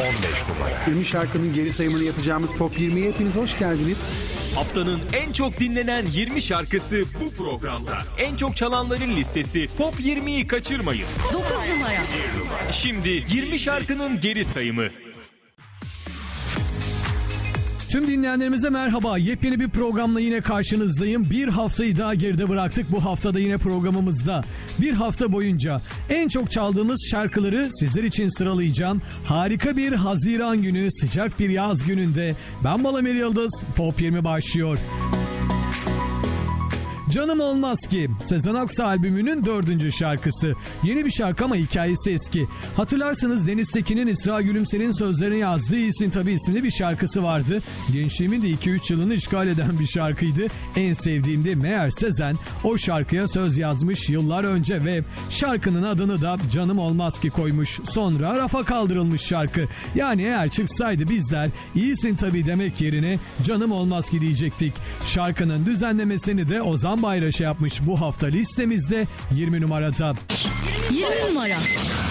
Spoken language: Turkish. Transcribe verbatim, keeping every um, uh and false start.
on beş numara. yirmi şarkının geri sayımını yapacağımız Pop yirmiye hepiniz hoş geldiniz. Haftanın en çok dinlenen yirmi şarkısı bu programda. En çok çalanların listesi Pop yirmiyi kaçırmayın. dokuz numara. Şimdi yirmi şarkının geri sayımı. Tüm dinleyenlerimize merhaba. Yepyeni bir programla yine karşınızdayım. Bir haftayı daha geride bıraktık. Bu haftada yine programımızda bir hafta boyunca en çok çaldığımız şarkıları sizler için sıralayacağım. Harika bir Haziran günü, sıcak bir yaz gününde ben Balamir Yıldız, Pop yirmi başlıyor. Canım Olmaz Ki, Sezen Aksu albümünün dördüncü şarkısı. Yeni bir şarkı ama hikayesi eski. Hatırlarsınız Deniz Tekin'in İsra Gülümser'in sözlerini yazdığı İyisin Tabii isimli bir şarkısı vardı. Gençliğimin de iki üç yılını işgal eden bir şarkıydı. En sevdiğimdi. Meğer Sezen o şarkıya söz yazmış yıllar önce ve şarkının adını da Canım Olmaz Ki koymuş. Sonra rafa kaldırılmış şarkı. Yani eğer çıksaydı bizler İyisin Tabii demek yerine Canım Olmaz Ki diyecektik. Şarkının düzenlemesini de Ozan Bayraş'a yapmış bu hafta listemizde yirmi numarada. yirmi numara.